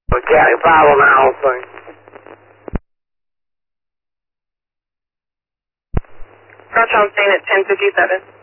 County 5 on that whole thing. Approach on scene at 10:57.